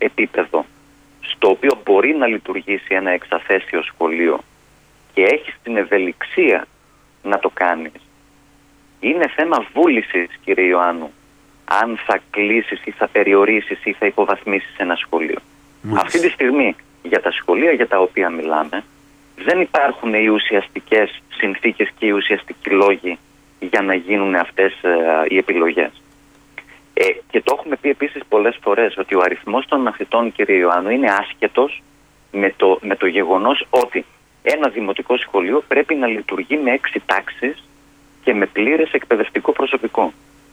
επίπεδο στο οποίο μπορεί να λειτουργήσει ένα εξαθέσιο σχολείο και έχεις την ευελιξία να το κάνεις, είναι θέμα βούλησης, κύριε Ιωάννου, αν θα κλείσεις ή θα περιορίσεις ή θα υποβαθμίσεις ένα σχολείο. Αυτή τη στιγμή για τα σχολεία για τα οποία μιλάμε δεν υπάρχουν οι ουσιαστικές συνθήκες και οι ουσιαστικοί λόγοι για να γίνουν αυτές οι επιλογές. Και το έχουμε πει επίσης πολλές φορές ότι ο αριθμός των μαθητών, κύριε Ιωάννου, είναι άσχετος με το γεγονός ότι ένα δημοτικό σχολείο πρέπει να λειτουργεί με 6 τάξεις και με πλήρες εκπαιδευτικό προσωπικό.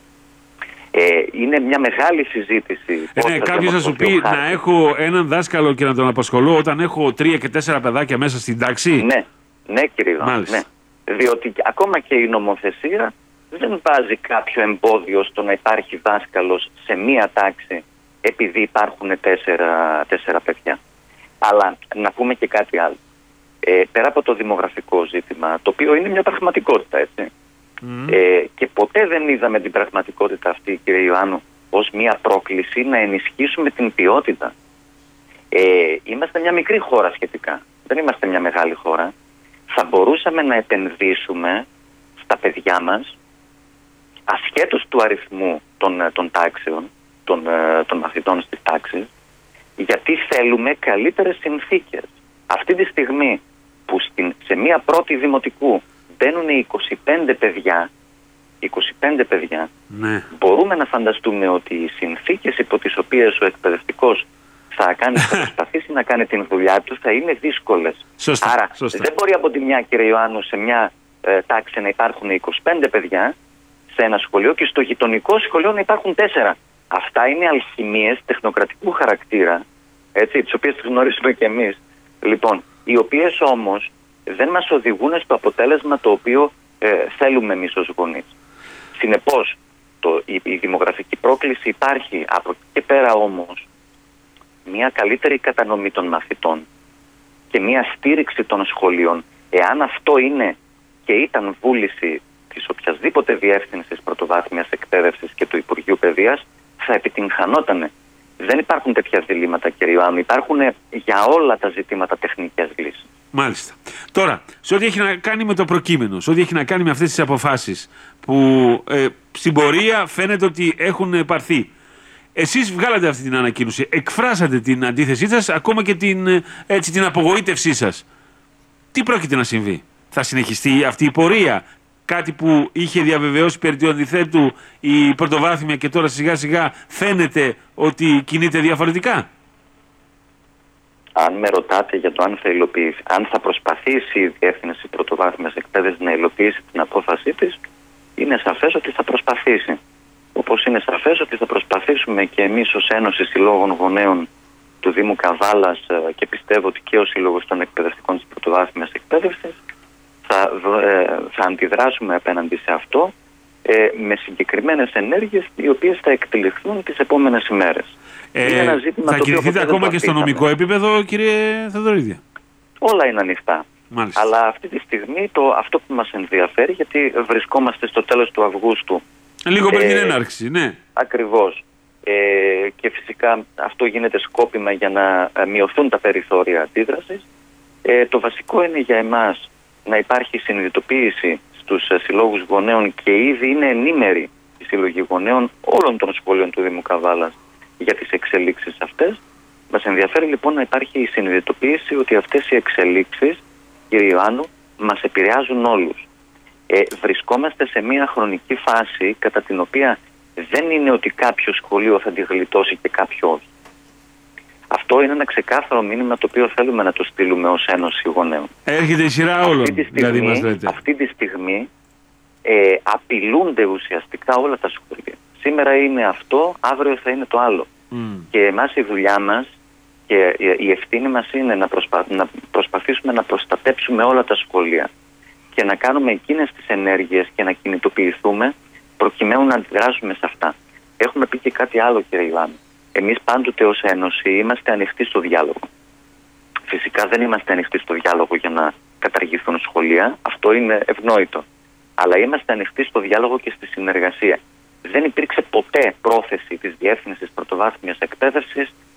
Είναι μια μεγάλη συζήτηση. Κάποιος θα σου πει να έχω έναν δάσκαλο και να τον απασχολώ όταν έχω 3 και 4 παιδάκια μέσα στην τάξη. Ναι, κύριε Ιωάννου. Ναι. Διότι ακόμα και η νομοθεσία δεν βάζει κάποιο εμπόδιο στο να υπάρχει δάσκαλος σε μία τάξη επειδή υπάρχουν 4 παιδιά. Αλλά να πούμε και κάτι άλλο. Πέρα από το δημογραφικό ζήτημα, το οποίο είναι μια πραγματικότητα, έτσι. Και ποτέ δεν είδαμε την πραγματικότητα αυτή, κύριε Ιωάννου, ως μια πρόκληση να ενισχύσουμε την ποιότητα. Είμαστε μια μικρή χώρα σχετικά. Δεν είμαστε μια μεγάλη χώρα. Θα μπορούσαμε να επενδύσουμε στα παιδιά μας, ασχέτως του αριθμού των τάξεων, των μαθητών στις τάξεις, γιατί θέλουμε καλύτερες συνθήκες. Αυτή τη στιγμή που σε μία πρώτη δημοτικού μπαίνουν 25 παιδιά, ναι, μπορούμε να φανταστούμε ότι οι συνθήκες υπό τις οποίες ο εκπαιδευτικός θα προσπαθήσει να κάνει την δουλειά του θα είναι δύσκολες. Άρα δεν μπορεί από τη μια, κύριε Ιωάννου, σε μια τάξη να υπάρχουν 25 παιδιά σε ένα σχολείο και στο γειτονικό σχολείο να υπάρχουν 4. Αυτά είναι αλχημίες τεχνοκρατικού χαρακτήρα, έτσι, τις οποίες τις γνωρίζουμε και εμείς. Λοιπόν, οι οποίες όμως δεν μας οδηγούν στο αποτέλεσμα το οποίο θέλουμε εμείς ως γονείς. Συνεπώς, η δημογραφική πρόκληση υπάρχει. Από εκεί και πέρα όμως, μια καλύτερη κατανομή των μαθητών και μια στήριξη των σχολείων, εάν αυτό είναι και ήταν βούληση της οποιασδήποτε διεύθυνσης πρωτοβάθμιας εκπαίδευσης και του Υπουργείου Παιδείας, θα επιτυγχανότανε. Δεν υπάρχουν τέτοια διλήμματα, κύριε Ιωάννου. Υπάρχουν για όλα τα ζητήματα τεχνικές λύσεις. Μάλιστα. Τώρα, σε ό,τι έχει να κάνει με το προκείμενο, σε ό,τι έχει να κάνει με αυτές τις αποφάσεις που στην πορεία φαίνεται ότι έχουν πάρθει. Εσείς βγάλατε αυτή την ανακοίνωση, εκφράσατε την αντίθεσή σας, ακόμα και την απογοήτευσή σας. Τι πρόκειται να συμβεί? Θα συνεχιστεί αυτή η πορεία? Κάτι που είχε διαβεβαιώσει περί του αντιθέτου η πρωτοβάθμια και τώρα σιγά σιγά φαίνεται ότι κινείται διαφορετικά? Αν με ρωτάτε για το αν θα προσπαθήσει η Διεύθυνση Πρωτοβάθμιας Εκπαίδευσης να υλοποιήσει την απόφασή της, είναι σαφές ότι θα προσπαθήσει. Όπως είναι σαφές ότι θα προσπαθήσουμε και εμείς ως Ένωση Συλλόγων Γονέων του Δήμου Καβάλας και πιστεύω ότι και ο Σύλλογος των Εκπαιδευτικών της Πρωτοβάθμιας Εκπαίδευσης θα αντιδράσουμε απέναντι σε αυτό με συγκεκριμένες ενέργειες οι οποίες θα εκτελεχθούν τις επόμενες ημέρες. Θα κινηθείτε ακόμα και στο νομικό επίπεδο, κύριε Θεοδωρίδη? Όλα είναι ανοιχτά. Μάλιστα. Αλλά αυτή τη στιγμή αυτό που μας ενδιαφέρει, γιατί βρισκόμαστε στο τέλος του Αυγούστου. Λίγο πριν την έναρξη, ναι. Ακριβώς. Και φυσικά αυτό γίνεται σκόπιμα για να μειωθούν τα περιθώρια αντίδρασης. Το βασικό είναι για εμάς να υπάρχει συνειδητοποίηση στους συλλόγους γονέων και ήδη είναι ενήμεροι οι σύλλογοι γονέων όλων των σχολείων του Δήμου Καβάλας για τις εξελίξεις αυτές. Μας ενδιαφέρει λοιπόν να υπάρχει η συνειδητοποίηση ότι αυτές οι εξελίξεις, κύριε Ιωάννου, μας επηρεάζουν όλους. Βρισκόμαστε σε μια χρονική φάση κατά την οποία δεν είναι ότι κάποιο σχολείο θα τη γλιτώσει και κάποιο όχι. Αυτό είναι ένα ξεκάθαρο μήνυμα το οποίο θέλουμε να το στείλουμε ως Ένωση Γονέων. Έρχεται η σειρά όλων, δηλαδή μας λέτε. Αυτή τη στιγμή απειλούνται ουσιαστικά όλα τα σχολεία. Σήμερα είναι αυτό, αύριο θα είναι το άλλο. Και εμάς η δουλειά μας και η ευθύνη μας είναι να προσπαθήσουμε να προστατέψουμε όλα τα σχολεία και να κάνουμε εκείνες τις ενέργειες και να κινητοποιηθούμε προκειμένου να αντιδράσουμε σε αυτά. Έχουμε πει και κάτι άλλο, κύριε Ιωάννη. Εμείς πάντοτε ως Ένωση είμαστε ανοιχτοί στο διάλογο. Φυσικά δεν είμαστε ανοιχτοί στο διάλογο για να καταργηθούν σχολεία. Αυτό είναι ευνόητο. Αλλά είμαστε ανοιχτοί στο διάλογο και στη συνεργασία. Δεν υπήρξε ποτέ πρόθεση της Διεύθυνσης Πρωτοβάθμιας Εκπαίδευσης